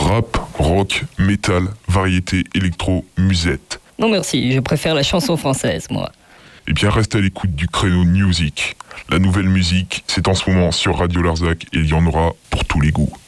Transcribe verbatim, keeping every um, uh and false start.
Rap, rock, métal, variété, électro, musette. Non merci, je préfère la chanson française, moi. Eh bien, reste à l'écoute du créneau Music. La nouvelle musique, c'est en ce moment sur Radio Larzac et il y en aura pour tous les goûts.